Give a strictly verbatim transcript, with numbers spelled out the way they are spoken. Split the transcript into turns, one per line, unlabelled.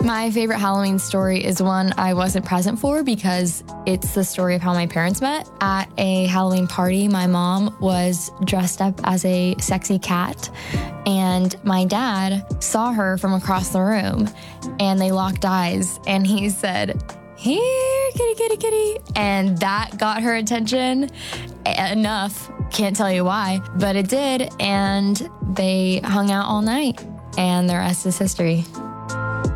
My favorite Halloween story is one I wasn't present for because it's the story of how my parents met. At a Halloween party, my mom was dressed up as a sexy cat, and my dad saw her from across the room, and they locked eyes, and he said, "Here, kitty, kitty, kitty." And that got her attention enough. Can't tell you why, but it did. And they hung out all night, and the rest is history.